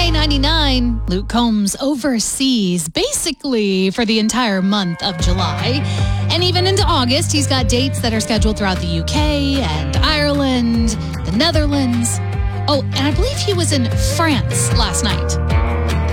K99, Luke Combs overseas, basically for the entire month of July. And even into August, he's got dates that are scheduled throughout the UK and Ireland, the Netherlands. Oh, and I believe he was in France last night.